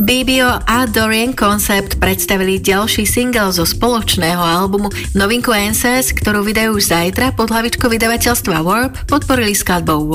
BBO a Dorian Concept predstavili ďalší single zo spoločného albumu. Novinku Answers, ktorú vydajú už zajtra pod hlavičkou vydavateľstva Warp, podporili skladbou